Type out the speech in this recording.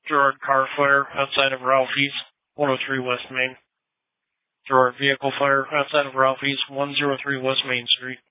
Gerard car fire outside of Ralphie's, 103 West Main. Gerard vehicle fire outside of Ralphie's, 103 West Main Street.